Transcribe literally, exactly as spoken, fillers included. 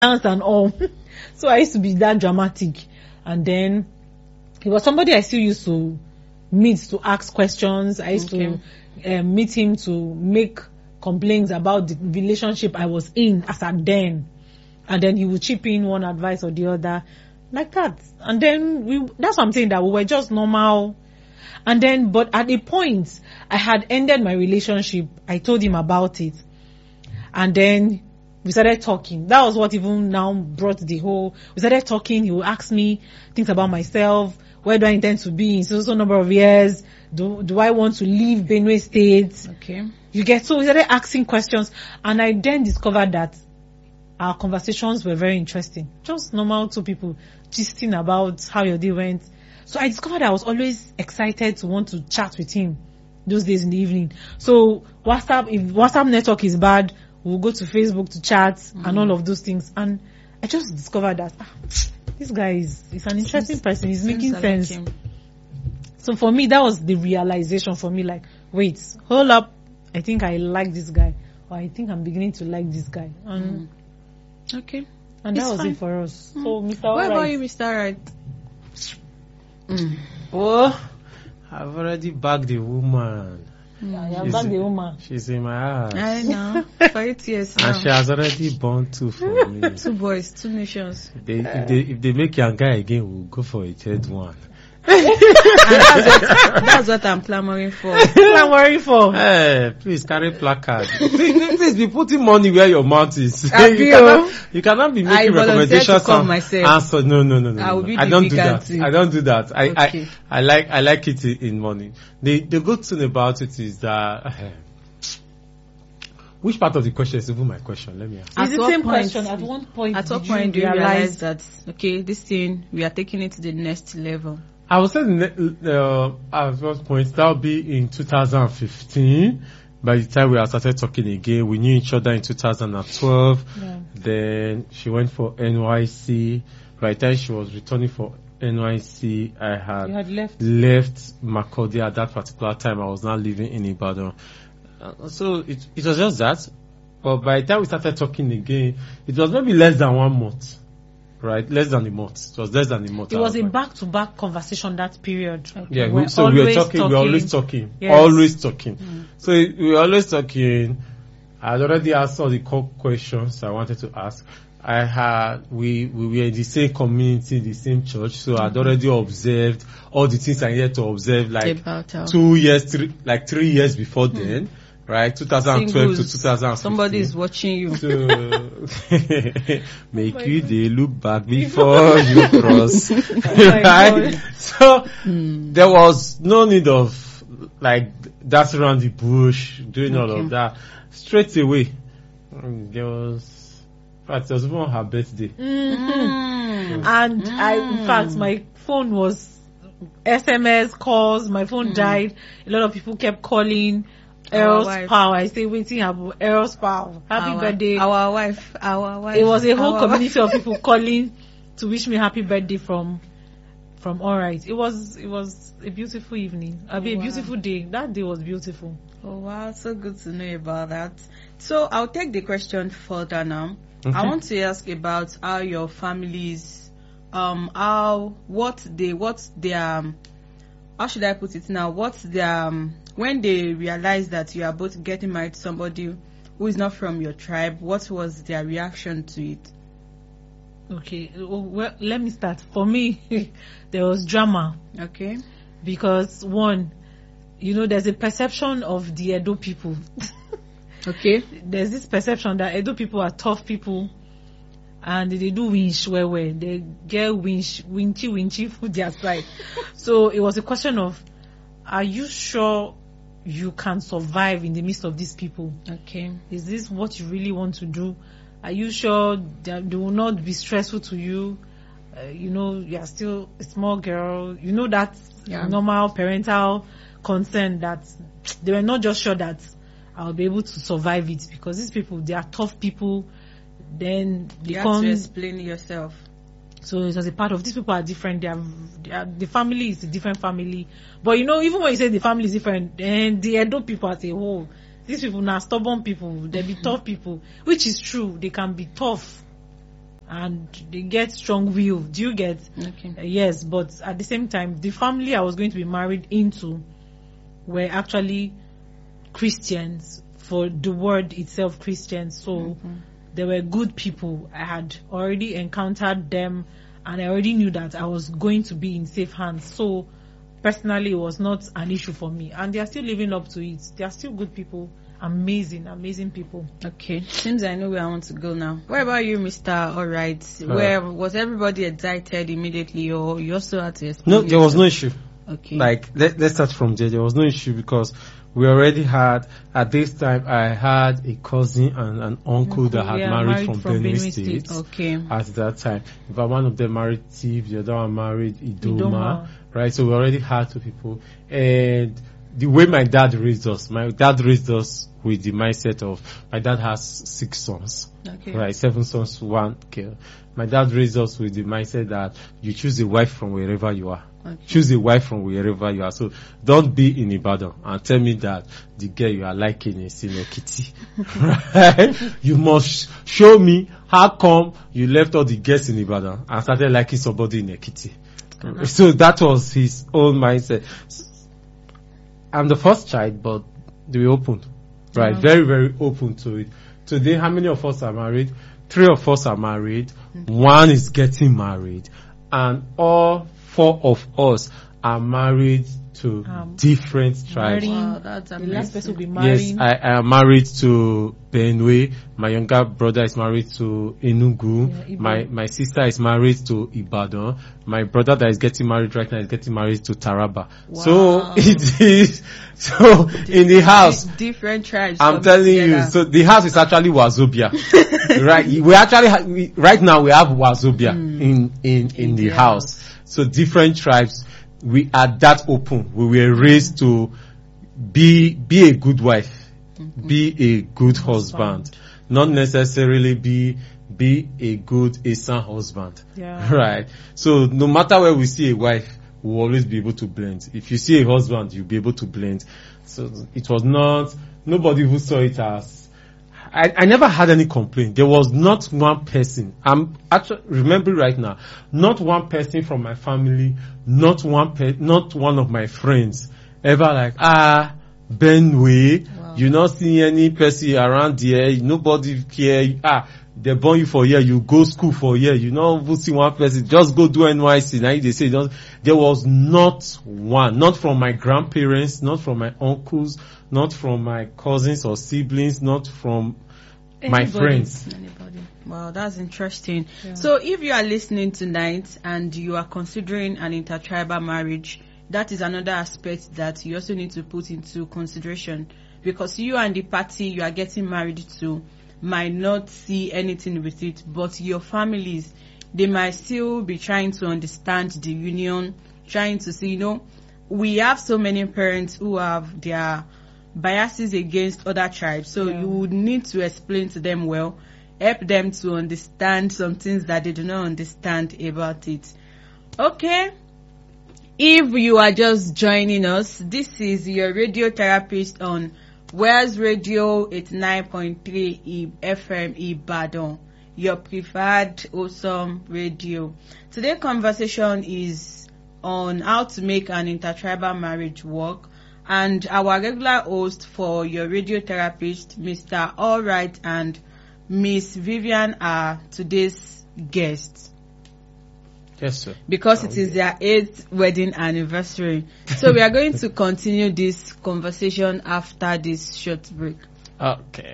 dance and all. So I used to be that dramatic. And then he was somebody I still used to meet to ask questions. I used Okay. to um, meet him to make complaints about the relationship I was in as at then. And then he would chip in one advice or the other, like that. And then we, that's what I'm saying, that we were just normal. And then, but at a point, I had ended my relationship. I told him about it. And then we started talking. That was what even now brought the whole, we started talking. He would ask me things about myself. Where do I intend to be in so so number of years? Do, do I want to leave Benue State? Okay. You get, so we started asking questions. And I then discovered that our conversations were very interesting. Just normal two people gisting about how your day went. So I discovered I was always excited to want to chat with him those days in the evening. So WhatsApp, if WhatsApp network is bad, we'll go to Facebook to chat mm. and all of those things. And I just discovered that ah, this guy is, is an interesting Seems, person. He's making like sense. him. So for me, that was the realization for me. Like, wait, hold up. I think I like this guy. Or I think I'm beginning to like this guy. And, Mm. Okay. and that It's was fine. it for us. Mm. So Mister What about Alright. you, Mister Right? Mm. Oh, I've already bagged the woman. Yeah, yeah, She's- back the woman. She's in my house. I know. For eight years And she now. has already born two for me. Two boys, two nations. They, if, they, if they make young guy again, we'll go for a third one. And that's what, that's what I'm clamoring for. I'm worrying for. Hey, please carry placard. please, please be putting money where your mouth is. you, Abi, cannot, oh. you cannot be I making volunteer to recommendations come and myself. answer. No, no, no, no. I no, will no. be I the don't do that. bigger I don't do that. I, Okay. I, I like, I like it in, in money. The, the good thing about it is that, uh, which part of the question is even my question? Let me ask. At It's the what same point- question. At one point, At what did point do you you realize realize that, okay, this thing, we are taking it to the next level? I would say the ne- uh, at what point that'll be in two thousand fifteen. By the time we had started talking again, we knew each other in two thousand twelve. Yeah. Then she went for N Y C. By the time she was returning for N Y C, I had, You had left. left Makurdi at that particular time. I was not living in Ibadan. Uh, so it, it was just that. But by the time we started talking again, it was maybe less than one month. Right? Less than a month. It was less than a month. It I was a like- back-to-back conversation that period. yeah, We're we, so we were always talking, we were always talking, Yes. always talking. So we were always talking. I had already asked all the core questions I wanted to ask. I had, we, we were in the same community, the same church, so I'd already observed all the things I needed to observe, like About her. two years, three, like three years before then, right? twenty twelve to Singles. twenty fifteen. Somebody is watching you. So, make you they look back before you cross, my right? God. So there was no need of like that's around the bush, doing all Okay. of that. Straight away, mm, there was, in fact, it was even her birthday. Mm. And I, in fact, my phone was S M S calls. My phone died. A lot of people kept calling. Our Eros wife. Power. I say waiting about Eros Power. Happy our, birthday. Our wife. Our wife. It was a whole our community of people calling to wish me happy birthday from from Alright. It was it was a beautiful evening. I mean, Wow. a beautiful day. That day was beautiful. Oh wow, so good to know about that. So I'll take the question further now. Okay. I want to ask about how your families, um, how what they what their um, how should I put it now? What's their um, when they realize that you are both getting married to somebody who is not from your tribe? What was their reaction to it? Okay. Well, let me start. For me, there was drama. Okay. Because one, you know, there's a perception of the Edo people. Okay. There's this perception that Edo people are tough people and they do winch where where they get winch winchy winchy for their side. So it was a question of, are you sure you can survive in the midst of these people? Okay. Is this what you really want to do? Are you sure that they will not be stressful to you? Uh, you know, you are still a small girl. You know that Yeah. normal parental concern that they were not just sure that I'll be able to survive it, because these people, they are tough people. Then they You have come. to explain yourself. So it was a part of, these people are different. They are, they are, the family is a different family. But you know, even when you say the family is different, and the Edo people as a whole, these people now stubborn people. They be tough people, which is true. They can be tough. and they get strong will. Do you get? Okay. Uh, yes, but at the same time, the family I was going to be married into were actually Christians, for the word itself, Christians. So Mm-hmm. they were good people. I had already encountered them, and I already knew that I was going to be in safe hands. So personally, it was not an issue for me, and they are still living up to it. They are still good people, amazing, amazing people. Okay, seems I know where I want to go now. What about you, Mister Alright? Where was everybody excited immediately, or you also had to explain? No, there was no issue. Okay. Like, let, let's start from there. There was no issue because we already had, at this time, I had a cousin and an uncle that had Yeah, married, married from, from Benue Benue State. State. Okay. At that time. In fact, one of them married Steve, the other one married Idoma, Idoma. right? So we already had two people. And the way my dad raised us, my dad raised us with the mindset of, my dad has six sons, Okay. right? Seven sons, one girl. My dad raised us with the mindset that you choose a wife from wherever you are. Okay. Choose a wife from wherever you are. So don't be in Ibadan and tell me that the girl you are liking is in Ekiti. Right? You must show me how come you left all the girls in Ibadan and started liking somebody in Ekiti. So that was his own mindset. I'm the first child, but they were open. Right? Yeah. Very, very open to it. Today, how many of us are married? Three of us are married. One is getting married. And all four of us are married to Um, different tribes. marrying- Wow, that's The amazing. last person will be Yes, marrying. I, I am married to Benue. My younger brother is married to Enugu. Yeah, Ibadan. my my sister is married to Ibadan. My brother that is getting married right now is getting married to Taraba. So Wow. it is so in the house. Different tribes. I'm coming telling you, together. so the house is actually Wazobia. Right? We actually ha- we, right now we have Wazobia in in in, In the the house. So different tribes. We are that open. We were raised to be be a good wife, be a good husband, not necessarily be be a good a son husband. Yeah. Right. So no matter where we see a wife, we'll always be able to blend. If you see a husband, you'll be able to blend. So it was not, nobody who saw it as, I, I never had any complaint. There was not one person, I'm actually remembering right now, not one person from my family, not one pe- not one of my friends ever like, ah, Benue, Wow. you not see any person around here, nobody care, ah, they born you for here, you go school for here, you not even see one person, just go do N Y C. Now they say, don't, there was not one, not from my grandparents, not from my uncles, not from my cousins or siblings, not from my Anybody. friends. Anybody. Wow, that's interesting. Yeah. So if you are listening tonight and you are considering an intertribal marriage, that is another aspect that you also need to put into consideration, because you and the party you are getting married to might not see anything with it, but your families, they might still be trying to understand the union, trying to see, you know, we have so many parents who have their biases against other tribes, so Yeah. you would need to explain to them well, help them to understand some things that they do not understand about it. Okay, if you are just joining us, this is your radio therapist on Wells Radio eighty-nine point three F M Ibadan, your preferred awesome radio. Today's conversation is on how to make an intertribal marriage work, and our regular host for your radio therapist, Mister Alright and Miss Vivian, are today's guests, Yes, sir. because it is their eighth wedding anniversary. So we are going to continue this conversation after this short break. Okay.